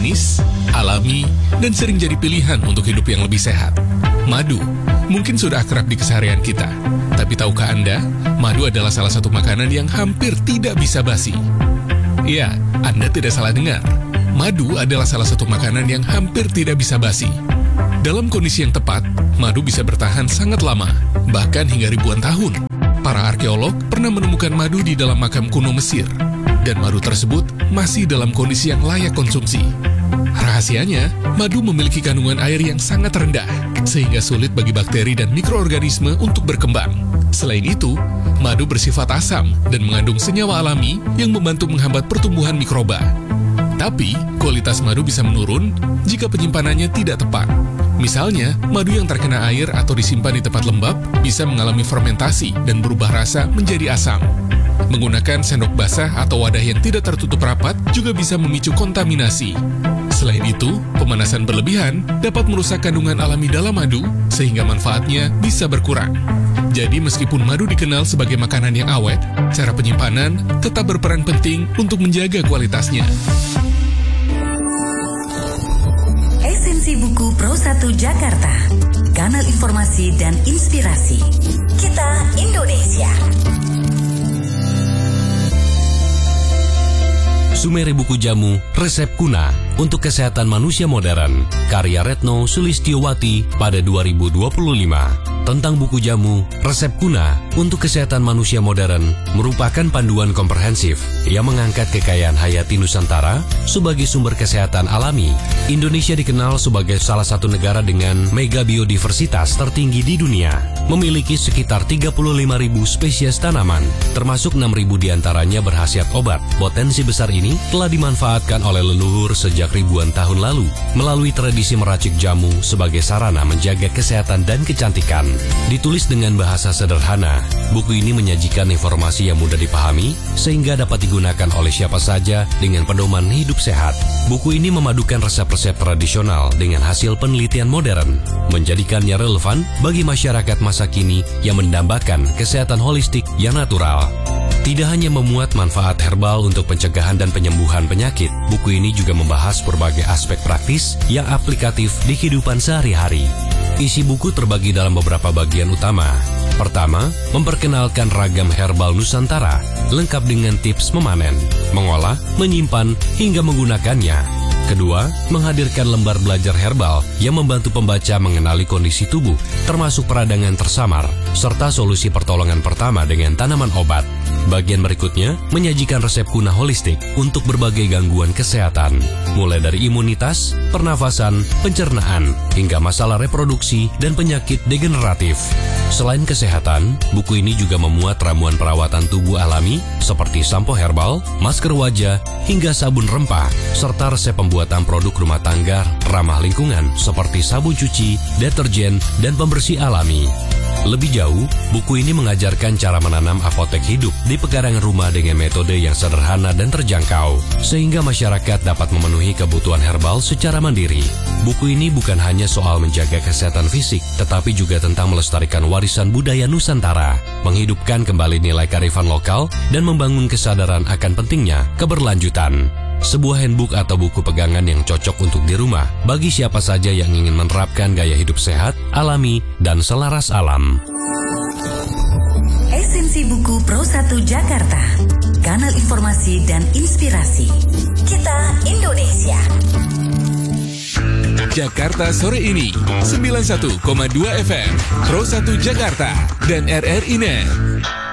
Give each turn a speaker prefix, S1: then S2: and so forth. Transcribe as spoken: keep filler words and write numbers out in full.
S1: manis, alami, dan sering jadi pilihan untuk hidup yang lebih sehat. Madu mungkin sudah akrab di keseharian kita, tapi tahukah Anda, madu adalah salah satu makanan yang hampir tidak bisa basi. Ya, Anda tidak salah dengar. Madu adalah salah satu makanan yang hampir tidak bisa basi. Dalam kondisi yang tepat, madu bisa bertahan sangat lama, bahkan hingga ribuan tahun. Para arkeolog pernah menemukan madu di dalam makam kuno Mesir, dan madu tersebut masih dalam kondisi yang layak konsumsi. Rahasianya, madu memiliki kandungan air yang sangat rendah, sehingga sulit bagi bakteri dan mikroorganisme untuk berkembang. Selain itu, madu bersifat asam dan mengandung senyawa alami yang membantu menghambat pertumbuhan mikroba. Tapi, kualitas madu bisa menurun jika penyimpanannya tidak tepat. Misalnya, madu yang terkena air atau disimpan di tempat lembab bisa mengalami fermentasi dan berubah rasa menjadi asam. Menggunakan sendok basah atau wadah yang tidak tertutup rapat juga bisa memicu kontaminasi. Selain itu, pemanasan berlebihan dapat merusak kandungan alami dalam madu sehingga manfaatnya bisa berkurang. Jadi meskipun madu dikenal sebagai makanan yang awet, cara penyimpanan tetap berperan penting untuk menjaga kualitasnya.
S2: Esensi Buku Pro satu Jakarta, kanal informasi dan inspirasi. Kita Indonesia.
S3: Sumeri Buku Jamu, Resep Kuna untuk Kesehatan Manusia Modern, karya Retno Sulistiowati pada dua ribu dua puluh lima. Tentang buku jamu, resep kuna untuk kesehatan manusia modern merupakan panduan komprehensif yang mengangkat kekayaan hayati Nusantara sebagai sumber kesehatan alami. Indonesia dikenal sebagai salah satu negara dengan mega biodiversitas tertinggi di dunia, memiliki sekitar tiga puluh lima ribu spesies tanaman, termasuk enam ribu diantaranya berkhasiat obat. Potensi besar ini telah dimanfaatkan oleh leluhur sejak ribuan tahun lalu, melalui tradisi meracik jamu sebagai sarana menjaga kesehatan dan kecantikan. Ditulis dengan bahasa sederhana, buku ini menyajikan informasi yang mudah dipahami sehingga dapat digunakan oleh siapa saja dengan pedoman hidup sehat. Buku ini memadukan resep-resep tradisional dengan hasil penelitian modern, menjadikannya relevan bagi masyarakat masa kini yang mendambakan kesehatan holistik yang natural. Tidak hanya memuat manfaat herbal untuk pencegahan dan penyembuhan penyakit, buku ini juga membahas berbagai aspek praktis yang aplikatif di kehidupan sehari-hari. Isi buku terbagi dalam beberapa bagian utama. Pertama, memperkenalkan ragam herbal Nusantara, lengkap dengan tips memanen, mengolah, menyimpan, hingga menggunakannya. Kedua, menghadirkan lembar belajar herbal yang membantu pembaca mengenali kondisi tubuh, termasuk peradangan tersamar, serta solusi pertolongan pertama dengan tanaman obat. Bagian berikutnya menyajikan resep kuna holistik untuk berbagai gangguan kesehatan, mulai dari imunitas, pernafasan, pencernaan, hingga masalah reproduksi dan penyakit degeneratif. Selain kesehatan, buku ini juga memuat ramuan perawatan tubuh alami seperti sampo herbal, masker wajah, hingga sabun rempah, serta resep pembuatan produk rumah tangga ramah lingkungan seperti sabun cuci, deterjen, dan pembersih alami. Lebih jauh, buku ini mengajarkan cara menanam apotek hidup di pekarangan rumah dengan metode yang sederhana dan terjangkau, sehingga masyarakat dapat memenuhi kebutuhan herbal secara mandiri. Buku ini bukan hanya soal menjaga kesehatan fisik, tetapi juga tentang melestarikan warisan budaya Nusantara, menghidupkan kembali nilai kearifan lokal, dan membangun kesadaran akan pentingnya keberlanjutan. Sebuah handbook atau buku pegangan yang cocok untuk di rumah bagi siapa saja yang ingin menerapkan gaya hidup sehat, alami, dan selaras alam.
S2: Esensi Buku Pro satu Jakarta, kanal informasi dan inspirasi. Kita Indonesia.
S1: Jakarta sore ini sembilan puluh satu koma dua F M Pro satu Jakarta dan R R I Net.